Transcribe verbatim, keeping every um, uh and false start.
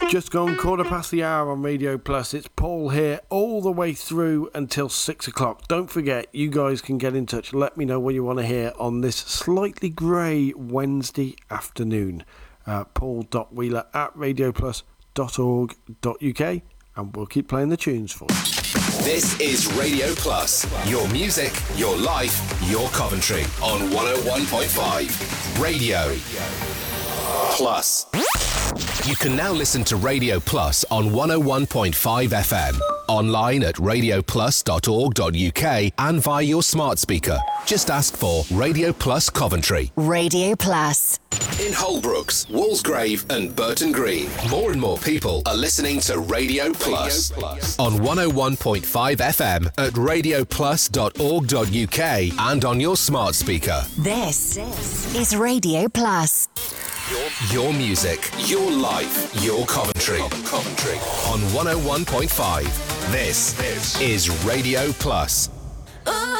Just gone quarter past the hour on Radio Plus. It's Paul here all the way through until six o'clock. Don't forget, you guys can get in touch. Let me know what you want to hear on this slightly grey Wednesday afternoon. Uh, paul.wheeler at radioplus dot org dot uk, and we'll keep playing the tunes for you. This is Radio Plus. Your music, your life, your Coventry on one oh one point five. Radio Plus. You can now listen to Radio Plus on one oh one point five F M, online at radio plus dot org dot uk and via your smart speaker. Just ask for Radio Plus Coventry. Radio Plus. In Holbrooks, Walsgrave and Burton Green, more and more people are listening to Radio Plus, Radio Plus. On one oh one point five F M at radio plus dot org dot uk and on your smart speaker. This is Radio Plus. Your, your music, your life, your Coventry. Coventry. On one oh one point five. This is Radio Plus.